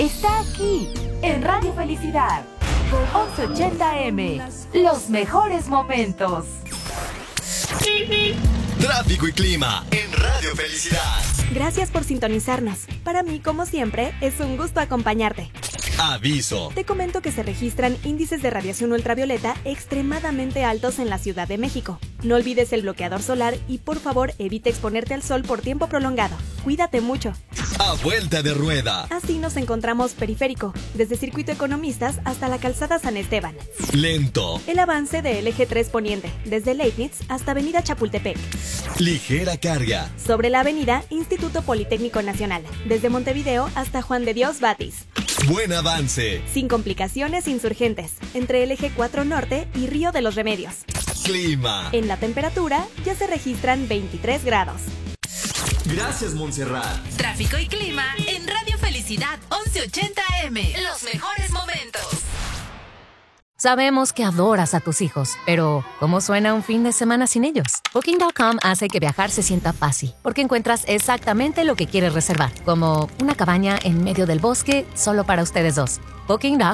está aquí, en Radio Felicidad, 1180M, los mejores momentos. Tráfico y clima en Radio Felicidad. Gracias por sintonizarnos. Para mí, como siempre, es un gusto acompañarte. Aviso. Te comento que se registran índices de radiación ultravioleta extremadamente altos en la Ciudad de México. No olvides el bloqueador solar y por favor evita exponerte al sol por tiempo prolongado. Cuídate mucho. A vuelta de rueda. Así nos encontramos periférico, desde Circuito Economistas hasta la Calzada San Esteban. Lento. El avance del eje 3 Poniente, desde Leibniz hasta Avenida Chapultepec. Ligera carga. Sobre la avenida Instituto Politécnico Nacional, desde Montevideo hasta Juan de Dios Batis. Buen avance. Sin complicaciones insurgentes, entre el eje 4 Norte y Río de los Remedios. Clima. En la temperatura ya se registran 23 grados. Gracias, Montserrat. Tráfico y clima en Radio Felicidad 1180M, los mejores momentos. Sabemos que adoras a tus hijos, pero ¿cómo suena un fin de semana sin ellos? Booking.com hace que viajar se sienta fácil, porque encuentras exactamente lo que quieres reservar, como una cabaña en medio del bosque solo para ustedes dos. Booking.com